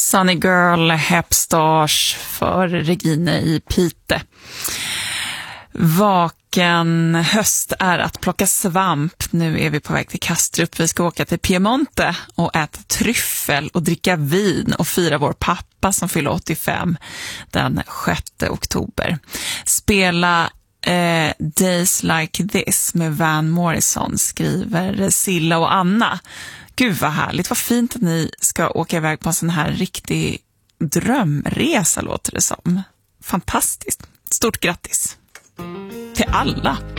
Sunny Girl Hepstars för Regine i Pite. Vaken höst är att plocka svamp. Nu är vi på väg till Kastrup. Vi ska åka till Piemonte och äta tryffel och dricka vin och fira vår pappa som fyller 85 den 6 oktober. Spela Days Like This med Van Morrison, skriver Silla och Anna. Gud vad härligt, vad fint att ni ska åka iväg på en sån här riktig drömresa, låter det som. Fantastiskt, stort grattis till alla.